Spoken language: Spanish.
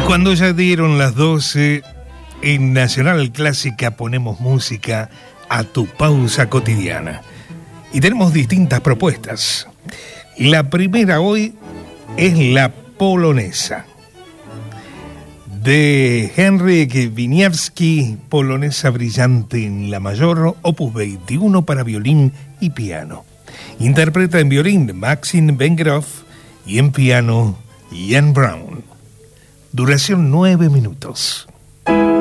Cuando ya dieron las 12, en Nacional Clásica ponemos música a tu pausa cotidiana. Y tenemos distintas propuestas. La primera hoy es la polonesa. De Henryk Wieniawski, polonesa brillante en la mayor, opus 21 para violín y piano. Interpreta en violín Maxim Vengerov y en piano Jan Braun. Duración 9 minutos.